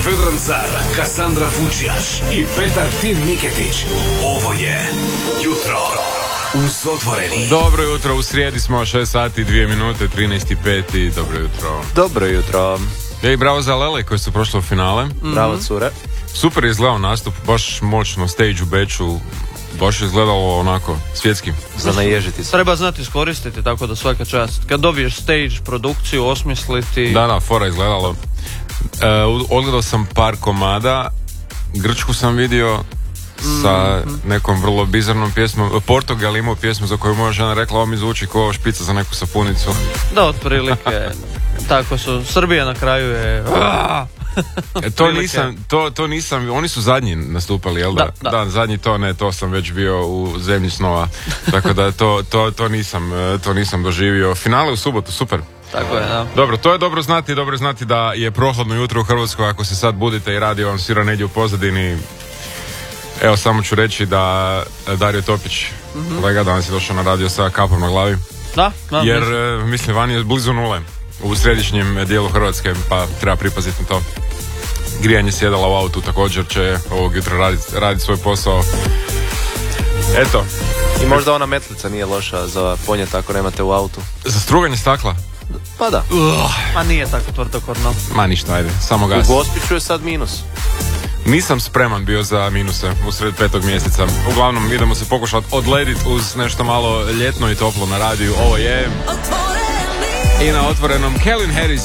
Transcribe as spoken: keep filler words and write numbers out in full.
Vedran Car, Kassandra Fučjaš i Petar Tim Niketić. Ovo je Jutro uz otvoreni. Dobro jutro, u srijedi smo, šest sati i dvije minute, trinaest i pet. Dobro jutro. Dobro jutro. I bravo za Lele koji su prošli u finale. Mm-hmm. Bravo cure. Super je izgledao nastup, baš moćno, stage u Beču. Baš je izgledalo onako, svjetski. Za naježiti se. Treba znati iskoristiti, tako da svaka čast. Kad dobiješ stage, produkciju, osmisliti... Da, da, fora izgledalo. E, odgledao sam par komada. Grčku sam vidio sa nekom vrlo bizarnom pjesmom. Portugal imao pjesmu za koju moja žena rekla, ovo mi zvuči kao špica za neku sapunicu. Da, otprilike. Tako su. Srbija na kraju je... E, to nisam, to, to nisam, oni su zadnji nastupali, jel da? Da, da. Da, zadnji to ne, to sam već bio u zemlji snova. Tako da to, to, to, nisam, to nisam doživio. Finale u subotu, super. Tako je, da. Dobro, to je dobro znati, dobro znati da je prohladno jutro u Hrvatskoj. Ako se sad budite i radio vam svira negdje u pozadini. Evo, samo ću reći da Dario Topić, mm-hmm. kolega, danas je došao na radio sa kapom na glavi. Da, da. Jer, mislim, mislim vani je blizu nule u središnjem dijelu Hrvatske, pa treba pripaziti na to. Grijanje sjedala u autu također će ovog jutra raditi radit svoj posao. Eto. I možda ona metlica nije loša za ponijeti ako nemate u autu. Za struganje stakla? Pa da. Uh. Ma nije tako tvrdokorno. Ma ništa, ajde, samo gas. U Gospiću je sad minus. Nisam spreman bio za minuse u sred petog mjeseca. Uglavnom idemo se pokušati odlediti uz nešto malo ljetno i toplo na radiju. Ovo je... I na otvorenom Calvin Harris